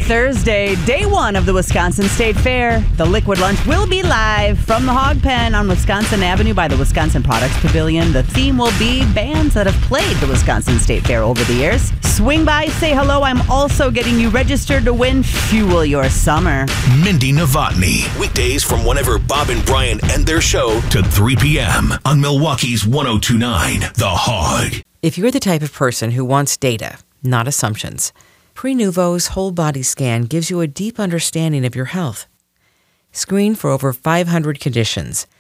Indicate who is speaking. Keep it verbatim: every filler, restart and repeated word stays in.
Speaker 1: Thursday, day one of the Wisconsin State Fair. The Liquid Lunch will be live from the Hog Pen on Wisconsin Avenue by the Wisconsin Products Pavilion. The theme will be bands that have played the Wisconsin State Fair over the years. Swing by, say hello. I'm also getting you registered to win Fuel Your Summer.
Speaker 2: Mindy Novotny. Weekdays from whenever Bob and Brian end their show to three p.m. on Milwaukee's one oh two point nine The Hog.
Speaker 3: If you're the type of person who wants data, not assumptions, Prenuvo's whole body scan gives you a deep understanding of your health. Screen for over five hundred conditions.